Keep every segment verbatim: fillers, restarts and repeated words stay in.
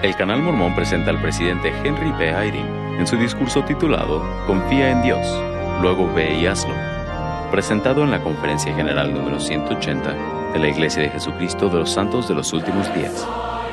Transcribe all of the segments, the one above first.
El Canal Mormón presenta al presidente Henry B. Eyring en su discurso titulado Confía en Dios, luego ve y hazlo, presentado en la Conferencia General número ciento ochenta de la Iglesia de Jesucristo de los Santos de los Últimos Días.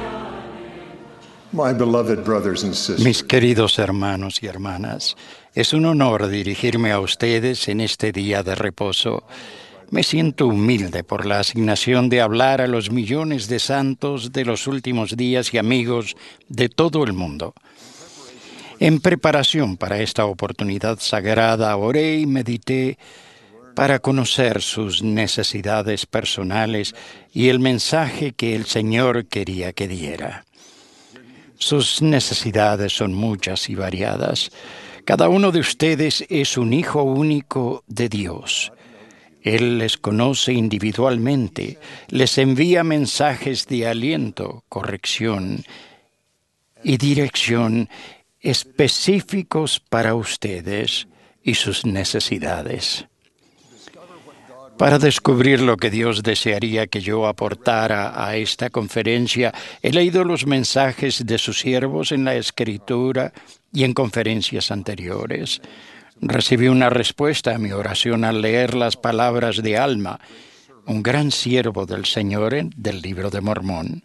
Mis queridos hermanos y hermanas, es un honor dirigirme a ustedes en este día de reposo. Me siento humilde por la asignación de hablar a los millones de santos de los últimos días y amigos de todo el mundo. En preparación para esta oportunidad sagrada, oré y medité para conocer sus necesidades personales y el mensaje que el Señor quería que diera. Sus necesidades son muchas y variadas. Cada uno de ustedes es un hijo único de Dios. Él les conoce individualmente, les envía mensajes de aliento, corrección y dirección específicos para ustedes y sus necesidades. Para descubrir lo que Dios desearía que yo aportara a esta conferencia, he leído los mensajes de sus siervos en la Escritura y en conferencias anteriores. Recibí una respuesta a mi oración al leer las palabras de Alma, un gran siervo del Señor del Libro de Mormón.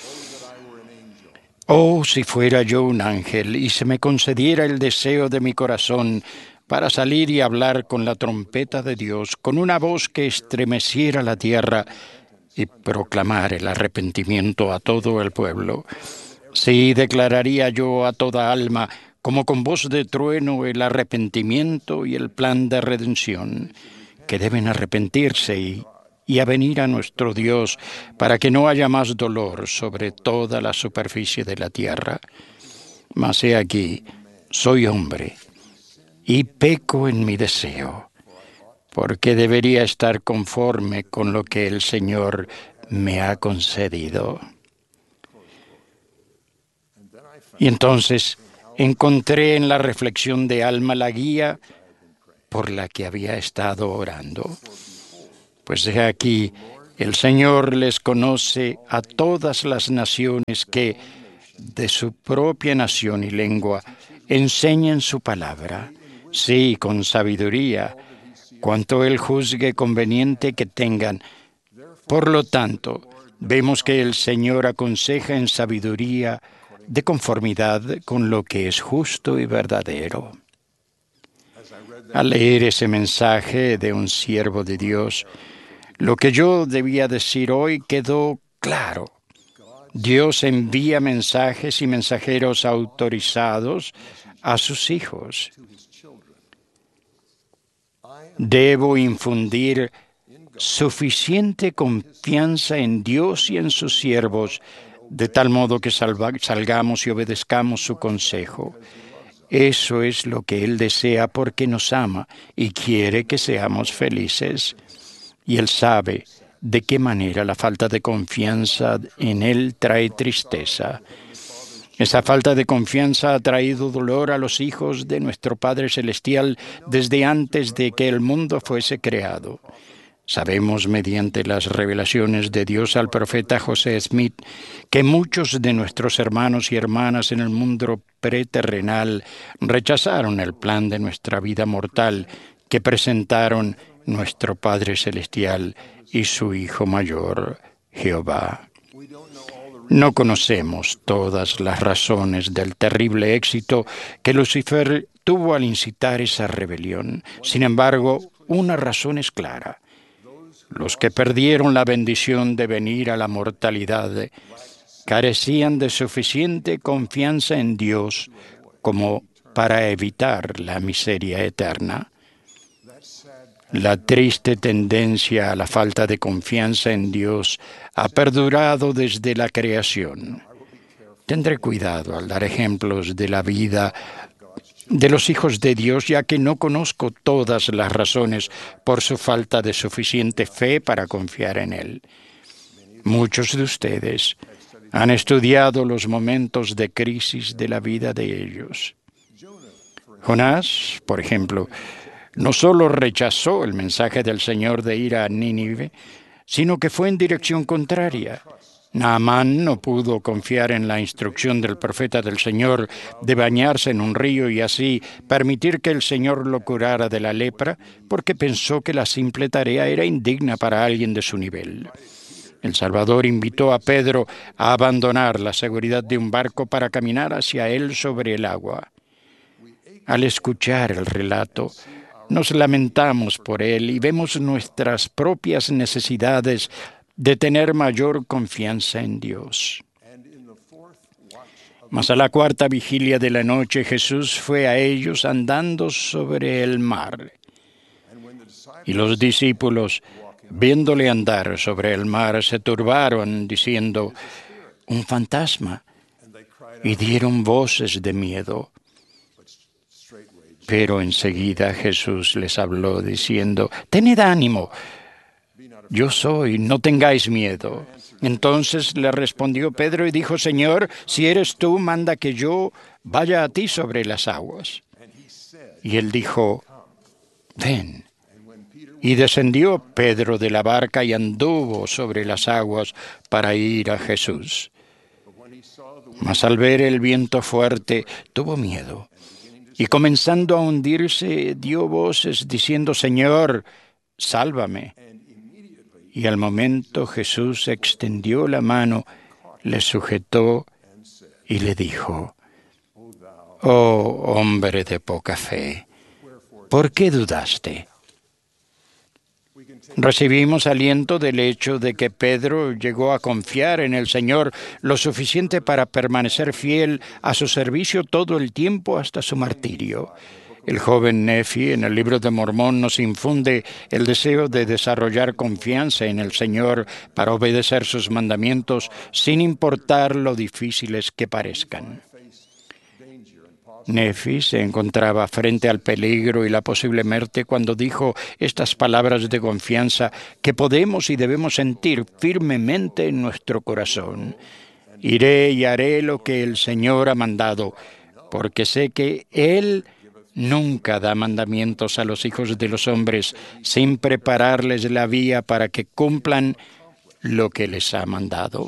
Oh, si fuera yo un ángel y se me concediera el deseo de mi corazón para salir y hablar con la trompeta de Dios, con una voz que estremeciera la tierra y proclamar el arrepentimiento a todo el pueblo. Sí, declararía yo a toda alma, como con voz de trueno, el arrepentimiento y el plan de redención, que deben arrepentirse y, y a venir a nuestro Dios para que no haya más dolor sobre toda la superficie de la tierra. Mas he aquí, soy hombre, y peco en mi deseo, porque debería estar conforme con lo que el Señor me ha concedido. Y entonces encontré en la reflexión de Alma la guía por la que había estado orando. Pues he aquí, el Señor les conoce a todas las naciones que, de su propia nación y lengua, enseñan su palabra. Sí, con sabiduría, cuanto Él juzgue conveniente que tengan. Por lo tanto, vemos que el Señor aconseja en sabiduría de conformidad con lo que es justo y verdadero. Al leer ese mensaje de un siervo de Dios, lo que yo debía decir hoy quedó claro. Dios envía mensajes y mensajeros autorizados a sus hijos. Debo infundir suficiente confianza en Dios y en sus siervos, de tal modo que salva, salgamos y obedezcamos su consejo. Eso es lo que Él desea porque nos ama y quiere que seamos felices. Y Él sabe de qué manera la falta de confianza en Él trae tristeza. Esa falta de confianza ha traído dolor a los hijos de nuestro Padre Celestial desde antes de que el mundo fuese creado. Sabemos mediante las revelaciones de Dios al profeta José Smith que muchos de nuestros hermanos y hermanas en el mundo preterrenal rechazaron el plan de nuestra vida mortal que presentaron nuestro Padre Celestial y su Hijo Mayor, Jehová. No conocemos todas las razones del terrible éxito que Lucifer tuvo al incitar esa rebelión. Sin embargo, una razón es clara. Los que perdieron la bendición de venir a la mortalidad carecían de suficiente confianza en Dios como para evitar la miseria eterna. La triste tendencia a la falta de confianza en Dios ha perdurado desde la creación. Tendré cuidado al dar ejemplos de la vida de los hijos de Dios, ya que no conozco todas las razones por su falta de suficiente fe para confiar en Él. Muchos de ustedes han estudiado los momentos de crisis de la vida de ellos. Jonás, por ejemplo, no solo rechazó el mensaje del Señor de ir a Nínive, sino que fue en dirección contraria. Naamán no pudo confiar en la instrucción del profeta del Señor de bañarse en un río y así permitir que el Señor lo curara de la lepra, porque pensó que la simple tarea era indigna para alguien de su nivel. El Salvador invitó a Pedro a abandonar la seguridad de un barco para caminar hacia él sobre el agua. Al escuchar el relato, nos lamentamos por él y vemos nuestras propias necesidades de tener mayor confianza en Dios. Mas a la cuarta vigilia de la noche Jesús fue a ellos andando sobre el mar. Y los discípulos, viéndole andar sobre el mar, se turbaron, diciendo, «Un fantasma», y dieron voces de miedo. Pero enseguida Jesús les habló, diciendo, «Tened ánimo, yo soy, no tengáis miedo». Entonces le respondió Pedro y dijo, «Señor, si eres tú, manda que yo vaya a ti sobre las aguas». Y él dijo, «Ven». Y descendió Pedro de la barca y anduvo sobre las aguas para ir a Jesús. Mas al ver el viento fuerte, tuvo miedo. Y comenzando a hundirse, dio voces diciendo, «Señor, sálvame». Y al momento Jesús extendió la mano, le sujetó y le dijo, «Oh, hombre de poca fe, ¿por qué dudaste?» Recibimos aliento del hecho de que Pedro llegó a confiar en el Señor lo suficiente para permanecer fiel a su servicio todo el tiempo hasta su martirio. El joven Nefi en el libro de Mormón nos infunde el deseo de desarrollar confianza en el Señor para obedecer sus mandamientos sin importar lo difíciles que parezcan. Nefi se encontraba frente al peligro y la posible muerte cuando dijo estas palabras de confianza que podemos y debemos sentir firmemente en nuestro corazón. «Iré y haré lo que el Señor ha mandado, porque sé que Él nunca da mandamientos a los hijos de los hombres sin prepararles la vía para que cumplan lo que les ha mandado».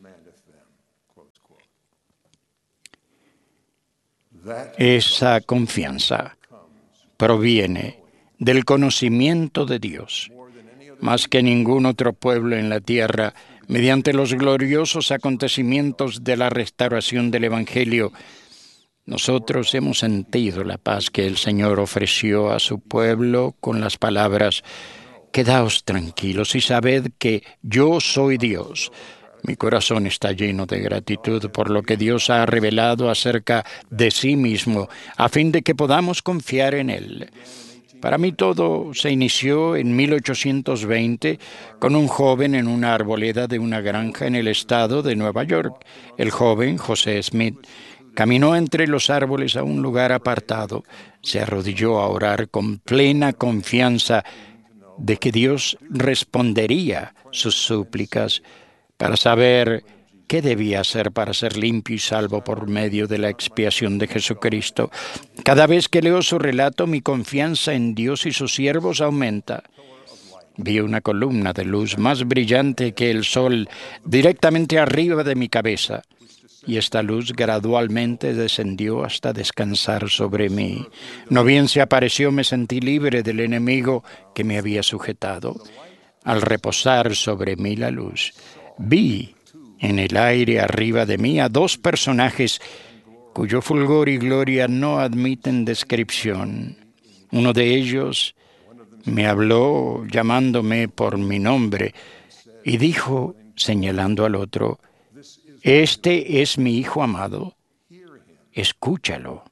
Esa confianza proviene del conocimiento de Dios, más que ningún otro pueblo en la tierra, mediante los gloriosos acontecimientos de la restauración del Evangelio. Nosotros hemos sentido la paz que el Señor ofreció a su pueblo con las palabras, «Quedaos tranquilos y sabed que yo soy Dios». Mi corazón está lleno de gratitud por lo que Dios ha revelado acerca de sí mismo, a fin de que podamos confiar en Él. Para mí todo se inició en mil ochocientos veinte con un joven en una arboleda de una granja en el estado de Nueva York. El joven, José Smith, caminó entre los árboles a un lugar apartado, se arrodilló a orar con plena confianza de que Dios respondería sus súplicas, para saber qué debía hacer para ser limpio y salvo por medio de la expiación de Jesucristo. Cada vez que leo su relato, mi confianza en Dios y sus siervos aumenta. Vi una columna de luz más brillante que el sol directamente arriba de mi cabeza, y esta luz gradualmente descendió hasta descansar sobre mí. No bien se apareció, me sentí libre del enemigo que me había sujetado. Al reposar sobre mí la luz, vi en el aire arriba de mí a dos personajes cuyo fulgor y gloria no admiten descripción. Uno de ellos me habló llamándome por mi nombre y dijo, señalando al otro, «Este es mi Hijo amado, escúchalo».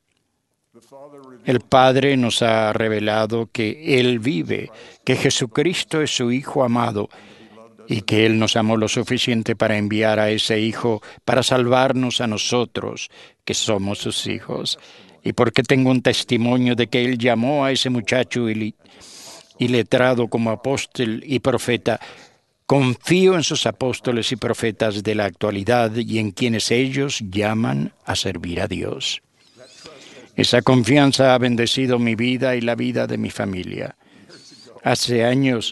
El Padre nos ha revelado que Él vive, que Jesucristo es su Hijo amado, y que Él nos amó lo suficiente para enviar a ese Hijo para salvarnos a nosotros, que somos sus hijos. Y porque tengo un testimonio de que Él llamó a ese muchacho iletrado como apóstol y profeta, confío en sus apóstoles y profetas de la actualidad y en quienes ellos llaman a servir a Dios. Esa confianza ha bendecido mi vida y la vida de mi familia. Hace años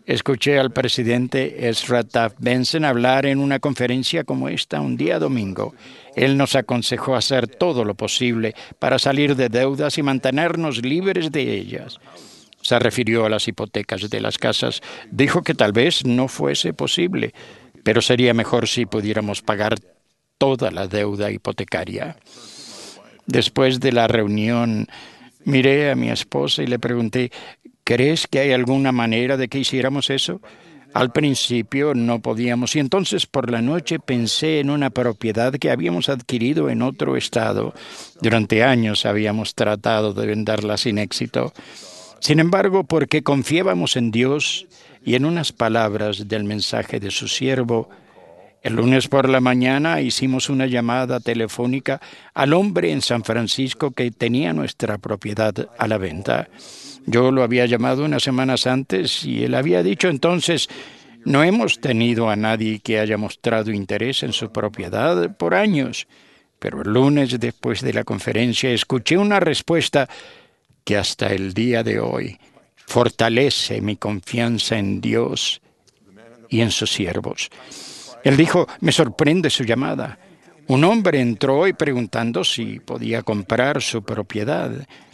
Escuché al presidente Ezra Taft Benson hablar en una conferencia como esta un día domingo. Él nos aconsejó hacer todo lo posible para salir de deudas y mantenernos libres de ellas. Se refirió a las hipotecas de las casas. Dijo que tal vez no fuese posible, pero sería mejor si pudiéramos pagar toda la deuda hipotecaria. Después de la reunión, miré a mi esposa y le pregunté, ¿crees que hay alguna manera de que hiciéramos eso? Al principio no podíamos y entonces por la noche pensé en una propiedad que habíamos adquirido en otro estado. Durante años habíamos tratado de venderla sin éxito. Sin embargo, porque confiábamos en Dios y en unas palabras del mensaje de su siervo, el lunes por la mañana hicimos una llamada telefónica al hombre en San Francisco que tenía nuestra propiedad a la venta. Yo lo había llamado unas semanas antes y él había dicho entonces, no hemos tenido a nadie que haya mostrado interés en su propiedad por años. Pero el lunes, después de la conferencia, escuché una respuesta que hasta el día de hoy fortalece mi confianza en Dios y en sus siervos. Él dijo, me sorprende su llamada. Un hombre entró hoy preguntando si podía comprar su propiedad.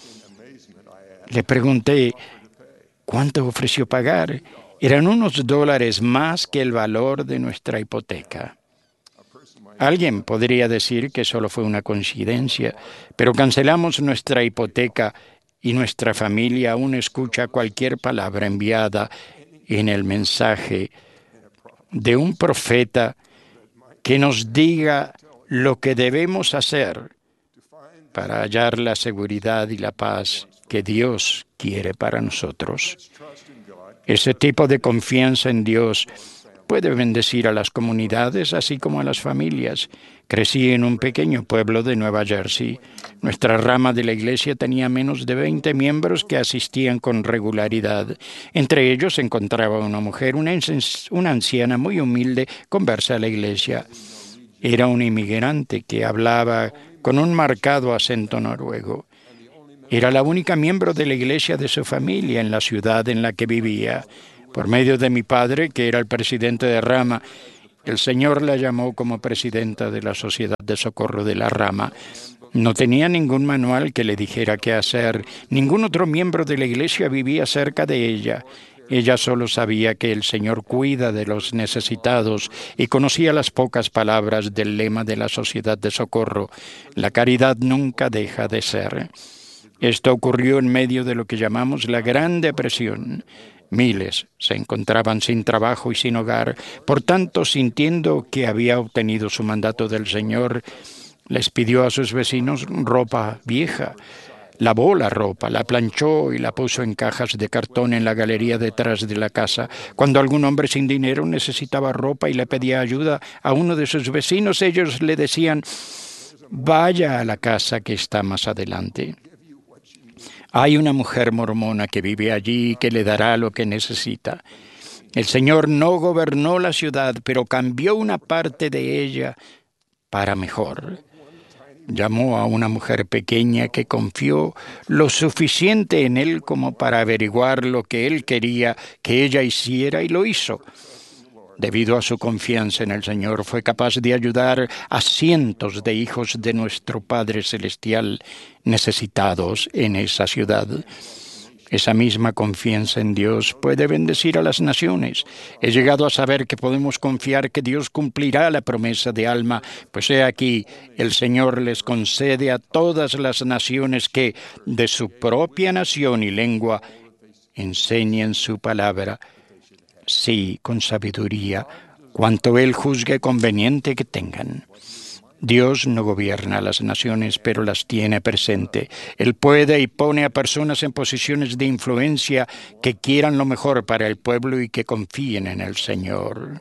Le pregunté, ¿cuánto ofreció pagar? Eran unos dólares más que el valor de nuestra hipoteca. Alguien podría decir que solo fue una coincidencia, pero cancelamos nuestra hipoteca y nuestra familia aún escucha cualquier palabra enviada en el mensaje de un profeta que nos diga lo que debemos hacer para hallar la seguridad y la paz que Dios quiere para nosotros. Ese tipo de confianza en Dios puede bendecir a las comunidades así como a las familias. Crecí en un pequeño pueblo de Nueva Jersey. Nuestra rama de la iglesia tenía menos de veinte miembros que asistían con regularidad. Entre ellos se encontraba una mujer, una, una anciana muy humilde, conversa a la iglesia. Era un inmigrante que hablaba con un marcado acento noruego. Era la única miembro de la iglesia de su familia en la ciudad en la que vivía. Por medio de mi padre, que era el presidente de rama, el Señor la llamó como presidenta de la Sociedad de Socorro de la Rama. No tenía ningún manual que le dijera qué hacer. Ningún otro miembro de la iglesia vivía cerca de ella. Ella solo sabía que el Señor cuida de los necesitados y conocía las pocas palabras del lema de la Sociedad de Socorro. La caridad nunca deja de ser. Esto ocurrió en medio de lo que llamamos la Gran Depresión. Miles se encontraban sin trabajo y sin hogar. Por tanto, sintiendo que había obtenido su mandato del Señor, les pidió a sus vecinos ropa vieja. Lavó la ropa, la planchó y la puso en cajas de cartón en la galería detrás de la casa. Cuando algún hombre sin dinero necesitaba ropa y le pedía ayuda a uno de sus vecinos, ellos le decían, vaya a la casa que está más adelante. Hay una mujer mormona que vive allí y que le dará lo que necesita. El Señor no gobernó la ciudad, pero cambió una parte de ella para mejor. Llamó a una mujer pequeña que confió lo suficiente en él como para averiguar lo que él quería que ella hiciera y lo hizo. Debido a su confianza en el Señor, fue capaz de ayudar a cientos de hijos de nuestro Padre Celestial necesitados en esa ciudad. Esa misma confianza en Dios puede bendecir a las naciones. He llegado a saber que podemos confiar que Dios cumplirá la promesa de Alma, pues he aquí, el Señor les concede a todas las naciones que, de su propia nación y lengua, enseñen su palabra. Sí, con sabiduría, cuanto Él juzgue conveniente que tengan. Dios no gobierna a las naciones, pero las tiene presente. Él puede y pone a personas en posiciones de influencia que quieran lo mejor para el pueblo y que confíen en el Señor.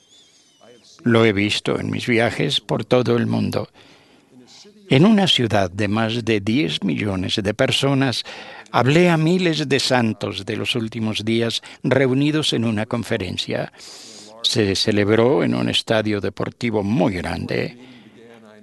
Lo he visto en mis viajes por todo el mundo. En una ciudad de más de diez millones de personas, hablé a miles de santos de los últimos días reunidos en una conferencia. Se celebró en un estadio deportivo muy grande.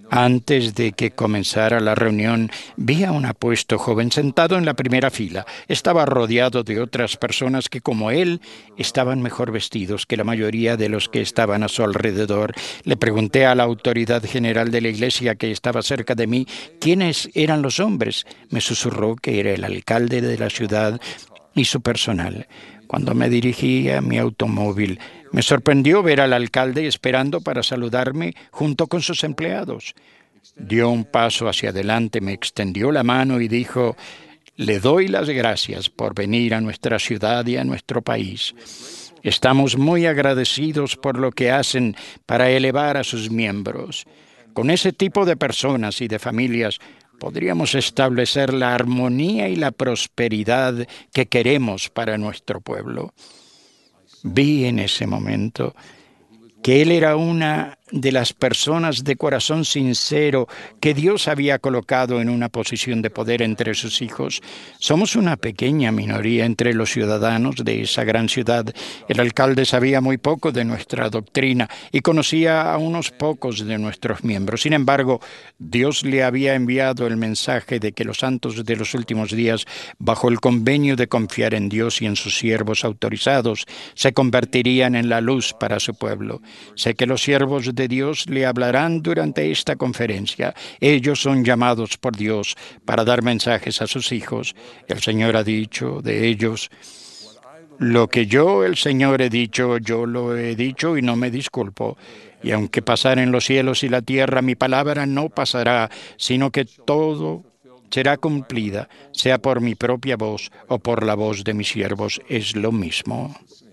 Antes de que comenzara la reunión, vi a un apuesto joven sentado en la primera fila. Estaba rodeado de otras personas que, como él, estaban mejor vestidos que la mayoría de los que estaban a su alrededor. Le pregunté a la autoridad general de la iglesia que estaba cerca de mí quiénes eran los hombres. Me susurró que era el alcalde de la ciudad y su personal. Cuando me dirigí a mi automóvil, me sorprendió ver al alcalde esperando para saludarme junto con sus empleados. Dio un paso hacia adelante, me extendió la mano y dijo: «Le doy las gracias por venir a nuestra ciudad y a nuestro país. Estamos muy agradecidos por lo que hacen para elevar a sus miembros. Con ese tipo de personas y de familias podríamos establecer la armonía y la prosperidad que queremos para nuestro pueblo». Vi en ese momento que él era una de las personas de corazón sincero que Dios había colocado en una posición de poder entre sus hijos. Somos una pequeña minoría entre los ciudadanos de esa gran ciudad. El alcalde sabía muy poco de nuestra doctrina y conocía a unos pocos de nuestros miembros. Sin embargo, Dios le había enviado el mensaje de que los santos de los últimos días, bajo el convenio de confiar en Dios y en sus siervos autorizados, se convertirían en la luz para su pueblo. Sé que los siervos de Dios le hablarán durante esta conferencia. Ellos son llamados por Dios para dar mensajes a sus hijos. El Señor ha dicho de ellos: «Lo que yo, el Señor, he dicho, yo lo he dicho y no me disculpo. Y aunque pasaren los cielos y la tierra, mi palabra no pasará, sino que todo será cumplida, sea por mi propia voz o por la voz de mis siervos, es lo mismo».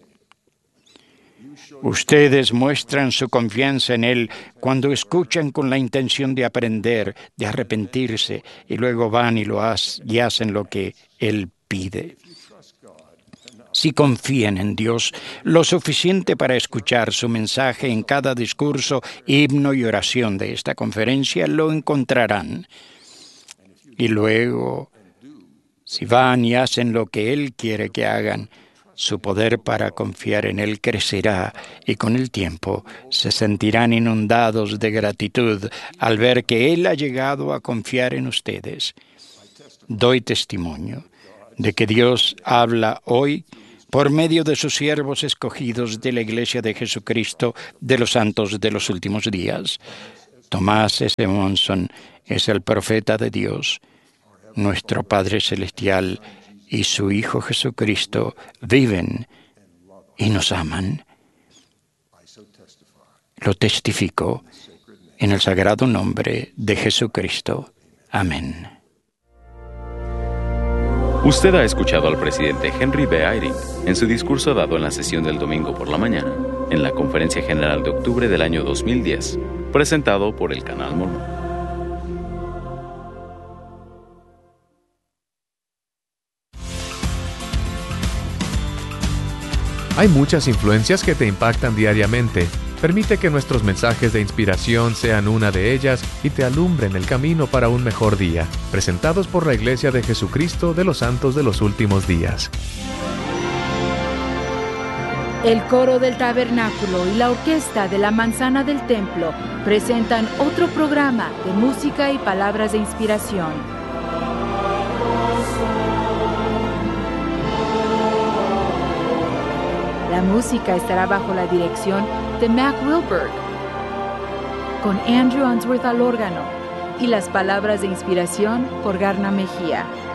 Ustedes muestran su confianza en Él cuando escuchan con la intención de aprender, de arrepentirse, y luego van y, lo hacen, y hacen lo que Él pide. Si confían en Dios lo suficiente para escuchar su mensaje en cada discurso, himno y oración de esta conferencia, lo encontrarán. Y luego, si van y hacen lo que Él quiere que hagan, su poder para confiar en Él crecerá y con el tiempo se sentirán inundados de gratitud al ver que Él ha llegado a confiar en ustedes. Doy testimonio de que Dios habla hoy por medio de sus siervos escogidos de la Iglesia de Jesucristo de los santos de los últimos días. Tomás S. Monson es el profeta de Dios. Nuestro Padre Celestial y su Hijo Jesucristo viven y nos aman. Lo testifico en el sagrado nombre de Jesucristo. Amén. Usted ha escuchado al presidente Henry B. Eyring en su discurso dado en la sesión del domingo por la mañana, en la Conferencia General de octubre del año dos mil diez, presentado por el Canal Mormón. Hay muchas influencias que te impactan diariamente. Permite que nuestros mensajes de inspiración sean una de ellas y te alumbren el camino para un mejor día. Presentados por la Iglesia de Jesucristo de los Santos de los Últimos Días. El coro del tabernáculo y la orquesta de la manzana del templo presentan otro programa de música y palabras de inspiración. La música estará bajo la dirección de Mac Wilberg, con Andrew Answorth al órgano, y las palabras de inspiración por Garna Mejía.